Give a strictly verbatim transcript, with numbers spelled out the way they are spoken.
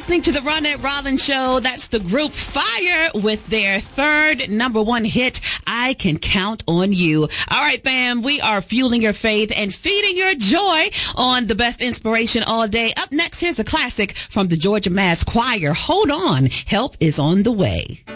listening to the Ronette Rollins Show. That's the group Fire with their third number one hit, I Can Count on You. All right, fam, we are fueling your faith and feeding your joy on the best inspiration all day. Up next, here's a classic from the Georgia Mass Choir. Hold on, help is on the way.